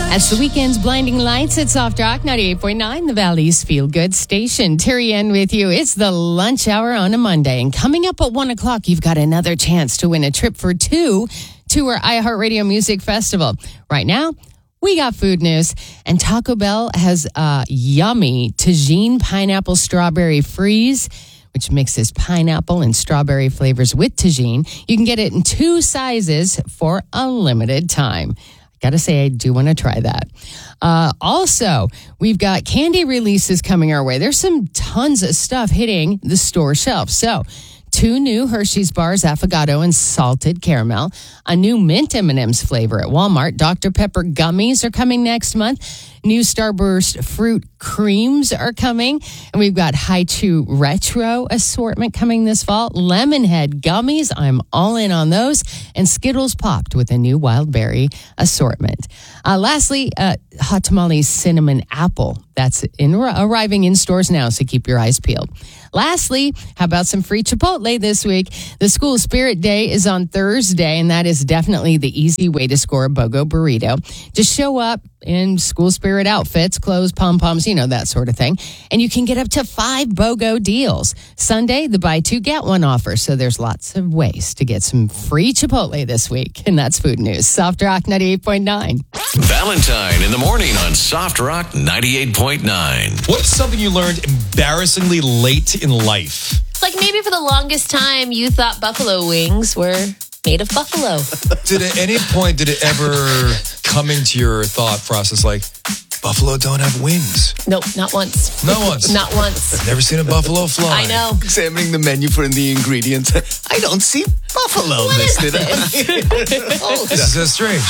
That's the weekend's blinding lights at Soft Rock 98.9, the Valley's feel-good station. Terry Ann with you. It's the lunch hour on a Monday. And coming up at 1 o'clock, you've got another chance to win a trip for two to our iHeartRadio Music Festival. Right now, we got food news. And Taco Bell has a yummy Tajin Pineapple Strawberry Freeze, which mixes pineapple and strawberry flavors with Tajin. You can get it in two sizes for a limited time. Gotta say, I do want to try that. Also, we've got candy releases coming our way. There's some tons of stuff hitting the store shelf. So, 2 new Hershey's bars, affogato and salted caramel. A new mint M&M's flavor at Walmart. Dr. Pepper gummies are coming next month. New Starburst fruit creams are coming. And we've got Hi-Chew retro assortment coming this fall. Lemonhead gummies, I'm all in on those. And Skittles popped with a new wild berry assortment. Lastly, Hot Tamales cinnamon apple. That's arriving in stores now, so keep your eyes peeled. Lastly, how about some free Chipotle this week? The School Spirit Day is on Thursday, and that is definitely the easy way to score a BOGO burrito. Just show up in school spirit outfits, clothes, pom-poms, that sort of thing. And you can get up to 5 BOGO deals. Sunday, the buy 2, get 1 offer. So there's lots of ways to get some free Chipotle this week. And that's food news. Soft Rock 98.9. Valentine in the morning on Soft Rock 98.9. What's something you learned embarrassingly late in life? Like maybe for the longest time you thought buffalo wings were made of buffalo. At any point did it ever come into your thought process like, buffalo don't have wings? Nope, not once. Not once? Not once. Never seen a buffalo fly. I know. Examining the menu for the ingredients. I don't see buffalo listed. This is strange.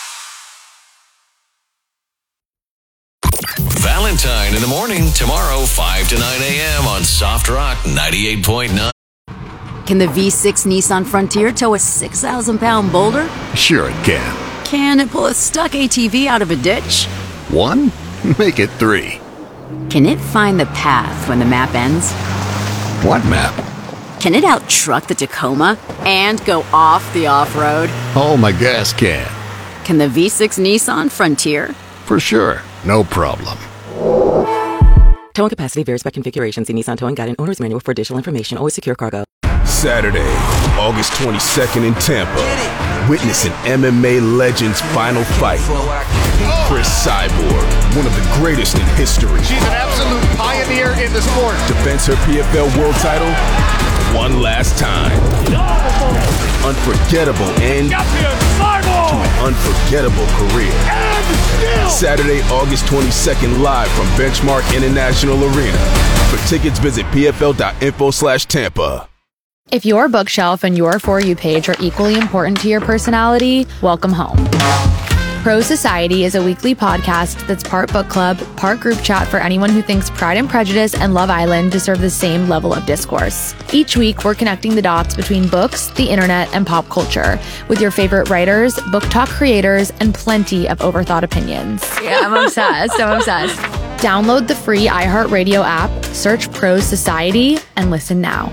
Valentine in the morning, tomorrow, 5 to 9 a.m. on Soft Rock 98.9. Can the V6 Nissan Frontier tow a 6,000-pound boulder? Sure it can. Can it pull a stuck ATV out of a ditch? 1? Make it 3. Can it find the path when the map ends? What map? Can it out-truck the Tacoma and go off the off-road? Oh, my gas can. Can the V6 Nissan Frontier? For sure. No problem. Towing capacity varies by configuration. See Nissan Towing Guide and Owner's Manual for additional information. Always secure cargo. Saturday, August 22nd in Tampa. Witness an MMA legend's final fight. Chris Cyborg, one of the greatest in history. She's an absolute pioneer in the sport. Defends her PFL world title one last time. Unforgettable end to an unforgettable career. Saturday, August 22nd, live from Benchmark International Arena. For tickets, visit pfl.info/Tampa. If your bookshelf and your For You page are equally important to your personality, welcome home. Pro Society is a weekly podcast that's part book club, part group chat for anyone who thinks Pride and Prejudice and Love Island deserve the same level of discourse. Each week, we're connecting the dots between books, the internet, and pop culture with your favorite writers, book talk creators, and plenty of overthought opinions. Yeah, I'm obsessed. Download the free iHeartRadio app, search Pro Society, and listen now.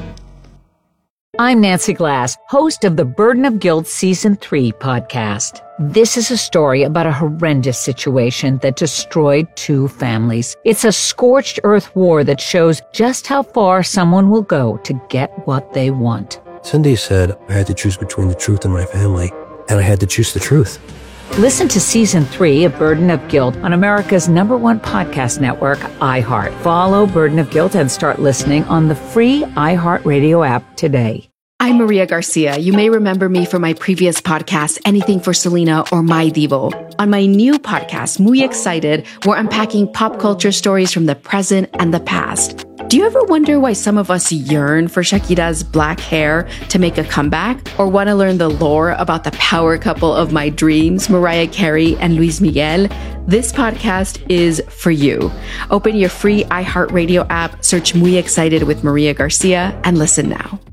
I'm Nancy Glass, host of the Burden of Guilt Season 3 podcast. This is a story about a horrendous situation that destroyed 2 families. It's a scorched earth war that shows just how far someone will go to get what they want. Cindy said I had to choose between the truth and my family, and I had to choose the truth. Listen to Season 3 of Burden of Guilt on America's #1 podcast network, iHeart. Follow Burden of Guilt and start listening on the free iHeartRadio app today. I'm Maria Garcia. You may remember me from my previous podcast, Anything for Selena or My Divo. On my new podcast, Muy Excited, we're unpacking pop culture stories from the present and the past. Do you ever wonder why some of us yearn for Shakira's black hair to make a comeback? Or want to learn the lore about the power couple of my dreams, Mariah Carey and Luis Miguel? This podcast is for you. Open your free iHeartRadio app, search Muy Excited with Maria Garcia, and listen now.